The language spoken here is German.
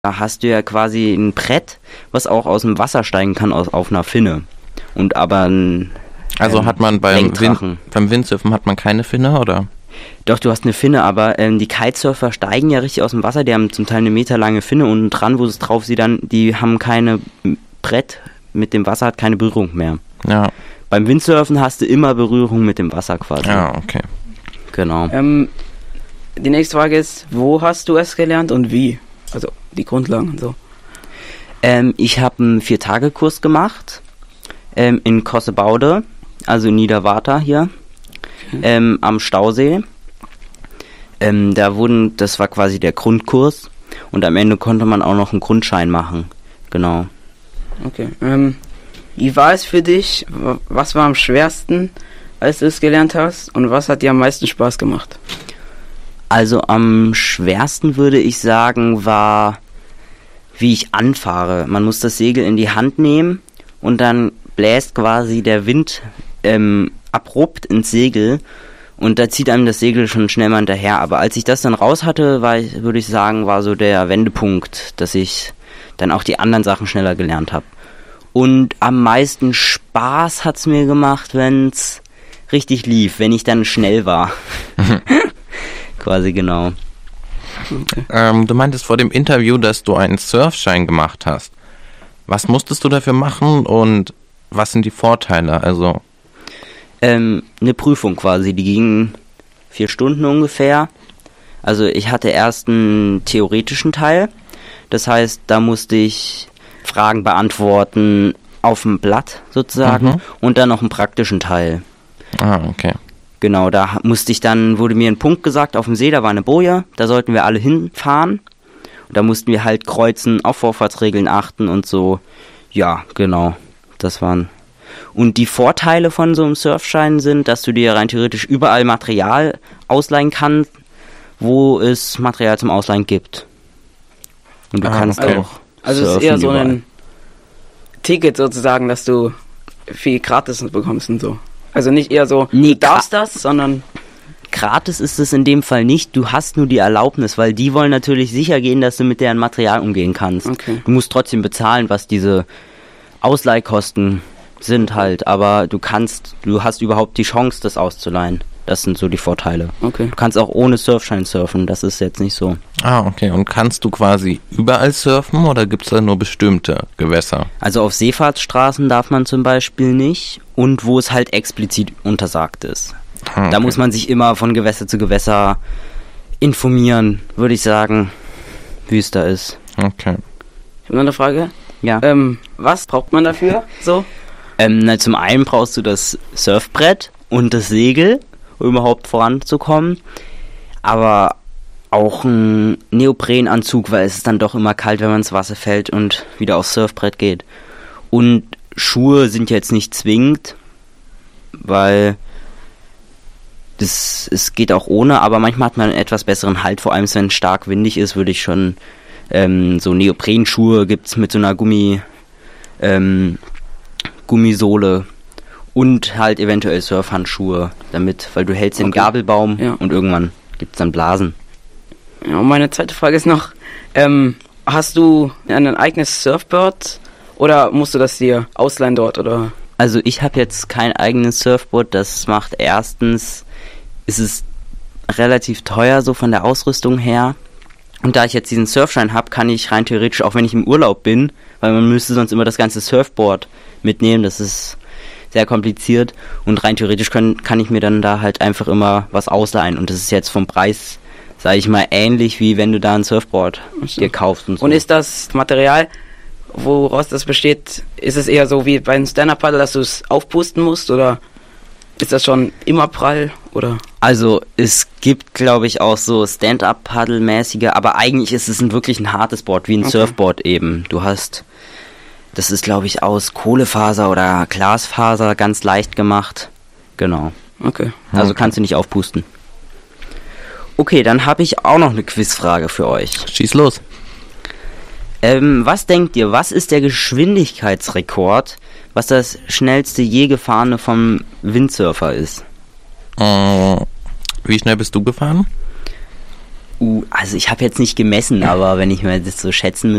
Da hast du ja quasi ein Brett, was auch aus dem Wasser steigen kann auf einer Finne. Und aber ein Also hat man beim Windsurfen hat man keine Finne, oder? Doch, du hast eine Finne, aber die Kitesurfer steigen ja richtig aus dem Wasser, die haben zum Teil eine meterlange Finne unten dran, wo es drauf sie dann, die haben keine Brett mit dem Wasser, hat keine Berührung mehr. Ja. Beim Windsurfen hast du immer Berührung mit dem Wasser quasi. Ja, okay. Genau. Die nächste Frage ist, wo hast du es gelernt und wie? Also die Grundlagen und so. Ich habe einen 4-Tage-Kurs gemacht in Kossebaude, also in Niederwarta hier, am Stausee. Das war quasi der Grundkurs und am Ende konnte man auch noch einen Grundschein machen. Genau. Okay. Wie war es für dich? Was war am schwersten, als du es gelernt hast? Und was hat dir am meisten Spaß gemacht? Also am schwersten würde ich sagen, war, wie ich anfahre. Man muss das Segel in die Hand nehmen und dann bläst quasi der Wind abrupt ins Segel und da zieht einem das Segel schon schnell mal hinterher. Aber als ich das dann raus hatte, würde ich sagen, war so der Wendepunkt, dass ich dann auch die anderen Sachen schneller gelernt habe. Und am meisten Spaß hat's mir gemacht, wenn's richtig lief, wenn ich dann schnell war. Quasi genau. Okay. Du meintest vor dem Interview, dass du einen Surfschein gemacht hast. Was musstest du dafür machen und was sind die Vorteile? Also eine Prüfung quasi, die ging 4 Stunden ungefähr. Also ich hatte erst einen theoretischen Teil. Das heißt, da musste ich Fragen beantworten auf dem Blatt sozusagen und dann noch einen praktischen Teil. Ah, okay. Genau, da wurde mir ein Punkt gesagt auf dem See, da war eine Boje, da sollten wir alle hinfahren. Und da mussten wir halt kreuzen, auf Vorfahrtsregeln achten und so. Ja, genau, das waren. Und die Vorteile von so einem Surfschein sind, dass du dir rein theoretisch überall Material ausleihen kannst, wo es Material zum Ausleihen gibt. Und du kannst auch also es ist eher so ein Ticket sozusagen, dass du viel gratis bekommst und so. Also nicht eher so, du darfst das, sondern... Gratis ist es in dem Fall nicht, du hast nur die Erlaubnis, weil die wollen natürlich sicher gehen, dass du mit deren Material umgehen kannst. Okay. Du musst trotzdem bezahlen, was diese Ausleihkosten sind halt, aber du hast überhaupt die Chance, das auszuleihen. Das sind so die Vorteile. Okay. Du kannst auch ohne Surfschein surfen, das ist jetzt nicht so. Ah, okay. Und kannst du quasi überall surfen oder gibt es da nur bestimmte Gewässer? Also auf Seefahrtsstraßen darf man zum Beispiel nicht und wo es halt explizit untersagt ist. Okay. Da muss man sich immer von Gewässer zu Gewässer informieren, würde ich sagen, wie es da ist. Okay. Ich habe noch eine Frage. Ja. Was braucht man dafür so? Zum einen brauchst du das Surfbrett und das Segel, um überhaupt voranzukommen, aber auch ein Neoprenanzug, weil es ist dann doch immer kalt, wenn man ins Wasser fällt und wieder aufs Surfbrett geht. Und Schuhe sind jetzt nicht zwingend, weil es geht auch ohne, aber manchmal hat man einen etwas besseren Halt, vor allem wenn es stark windig ist, würde ich schon so Neoprenschuhe gibt's mit so einer Gummisohle und halt eventuell Surfhandschuhe damit, weil du hältst den Gabelbaum und irgendwann gibt's dann Blasen. Ja, und meine zweite Frage ist noch, hast du ein eigenes Surfboard oder musst du das dir ausleihen dort, oder? Also ich habe jetzt kein eigenes Surfboard, das macht erstens, ist es relativ teuer so von der Ausrüstung her. Und da ich jetzt diesen Surfschein habe, kann ich rein theoretisch, auch wenn ich im Urlaub bin, weil man müsste sonst immer das ganze Surfboard mitnehmen, das ist sehr kompliziert. Und rein theoretisch kann ich mir dann da halt einfach immer was ausleihen. Und das ist jetzt vom Preis, sage ich mal, ähnlich wie wenn du da ein Surfboard dir kaufst. Und so. Und ist das Material, woraus das besteht, ist es eher so wie bei einem Stand-Up-Paddle, dass du es aufpusten musst, oder ist das schon immer prall, oder? Also es gibt, glaube ich, auch so Stand-Up-Paddle-mäßige, aber eigentlich ist es wirklich ein hartes Board, wie ein Surfboard eben. Das ist, glaube ich, aus Kohlefaser oder Glasfaser ganz leicht gemacht. Genau. Okay. Also kannst du nicht aufpusten. Okay, dann habe ich auch noch eine Quizfrage für euch. Schieß los. Was denkt ihr, was ist der Geschwindigkeitsrekord, was das schnellste je gefahrene vom Windsurfer ist? Wie schnell bist du gefahren? Also ich habe jetzt nicht gemessen, aber wenn ich mir das so schätzen